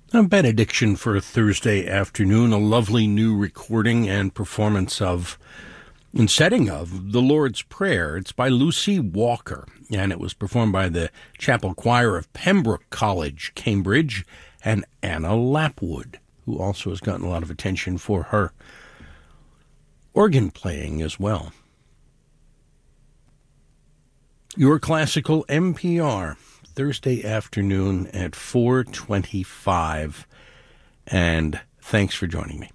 A benediction for a Thursday afternoon, a lovely new recording and performance of, and setting of, the Lord's Prayer. It's by Lucy Walker, and it was performed by the Chapel Choir of Pembroke College, Cambridge, and Anna Lapwood, who also has gotten a lot of attention for her organ playing as well. Your Classical NPR, Thursday afternoon at 4:25, and thanks for joining me.